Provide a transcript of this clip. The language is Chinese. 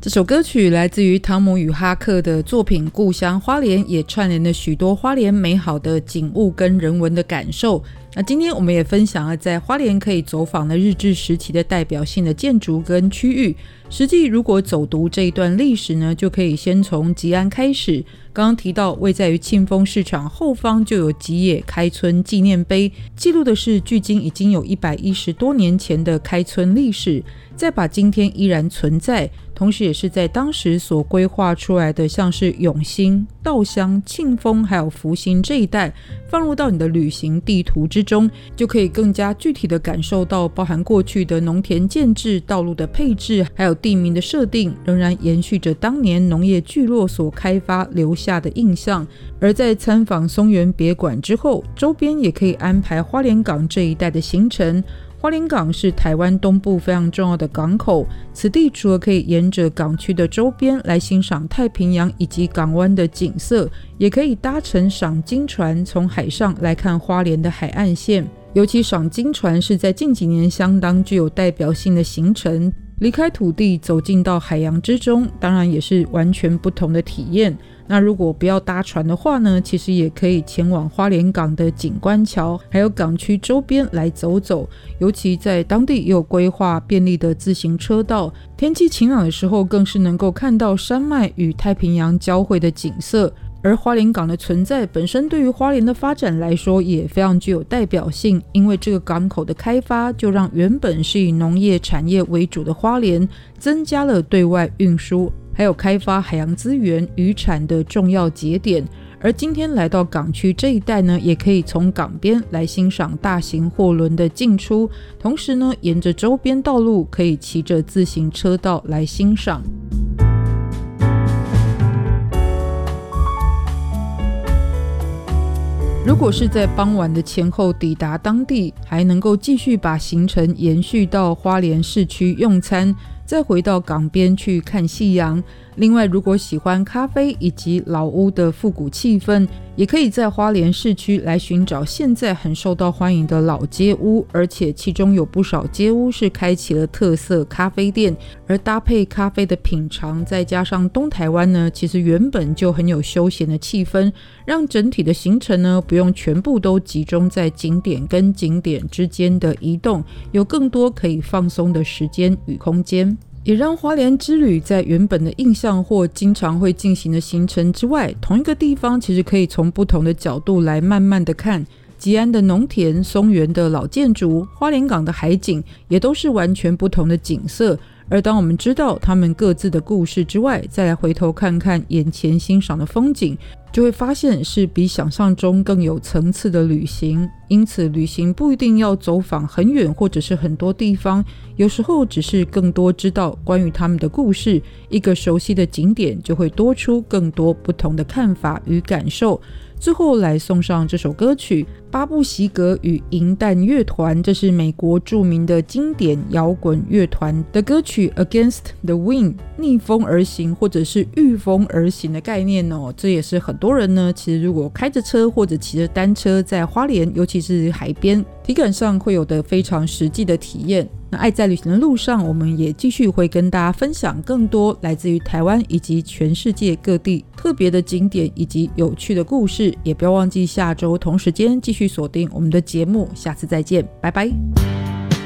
这首歌曲来自于汤姆与哈克的作品《故乡花莲》，也串联了许多花莲美好的景物跟人文的感受。那今天我们也分享了在花莲可以走访的日治时期的代表性的建筑跟区域。实际如果走读这一段历史呢，就可以先从吉安开始。刚刚提到位在于庆丰市场后方就有吉野开村纪念碑，记录的是距今已经有110多年前的开村历史，再把今天依然存在，同时也是在当时所规划出来的像是永兴、稻香、庆丰还有福兴这一带放入到你的旅行地图之中，就可以更加具体的感受到包含过去的农田建制、道路的配置还有地名的设定仍然延续着当年农业聚落所开发留下的印象。而在参访松原别馆之后，周边也可以安排花莲港这一带的行程。花莲港是台湾东部非常重要的港口，此地除了可以沿着港区的周边来欣赏太平洋以及港湾的景色，也可以搭乘赏鲸船从海上来看花莲的海岸线。尤其赏鲸船是在近几年相当具有代表性的行程，离开土地走进到海洋之中，当然也是完全不同的体验。那如果不要搭船的话呢，其实也可以前往花莲港的景观桥还有港区周边来走走，尤其在当地也有规划便利的自行车道，天气晴朗的时候更是能够看到山脉与太平洋交汇的景色。而花莲港的存在本身对于花莲的发展来说也非常具有代表性，因为这个港口的开发就让原本是以农业产业为主的花莲增加了对外运输还有开发海洋资源渔产的重要节点。而今天来到港区这一带呢，也可以从港边来欣赏大型货轮的进出，同时呢沿着周边道路可以骑着自行车道来欣赏。如果是在傍晚的前后抵达当地，还能够继续把行程延续到花莲市区用餐，再回到港边去看夕阳。另外如果喜欢咖啡以及老屋的复古气氛，也可以在花莲市区来寻找现在很受到欢迎的老街屋，而且其中有不少街屋是开启了特色咖啡店，而搭配咖啡的品尝，再加上东台湾呢其实原本就很有休闲的气氛，让整体的行程呢不用全部都集中在景点跟景点之间的移动，有更多可以放松的时间与空间，也让花莲之旅在原本的印象或经常会进行的行程之外，同一个地方其实可以从不同的角度来慢慢的看。吉安的农田、松原的老建筑、花莲港的海景，也都是完全不同的景色。而当我们知道他们各自的故事之外，再来回头看看眼前欣赏的风景，就会发现是比想象中更有层次的旅行。因此旅行不一定要走访很远或者是很多地方，有时候只是更多知道关于他们的故事，一个熟悉的景点就会多出更多不同的看法与感受。最后来送上这首歌曲，巴布席格与银弹乐团，这是美国著名的经典摇滚乐团的歌曲 Against the Wind， 逆风而行或者是御风而行的概念哦。这也是很多人呢其实如果开着车或者骑着单车在花莲，尤其是海边，体感上会有的非常实际的体验。那爱在旅行的路上，我们也继续会跟大家分享更多来自于台湾以及全世界各地特别的景点以及有趣的故事，也不要忘记下周同时间继续锁定我们的节目，下次再见，拜拜。